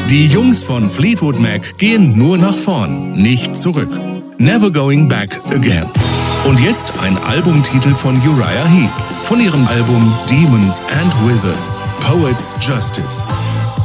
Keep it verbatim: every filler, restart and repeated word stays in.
Die Jungs von Fleetwood Mac gehen nur nach vorn, nicht zurück. Never Going Back Again. Und jetzt ein Albumtitel von Uriah Heep, von ihrem Album Demons and Wizards, Poets Justice.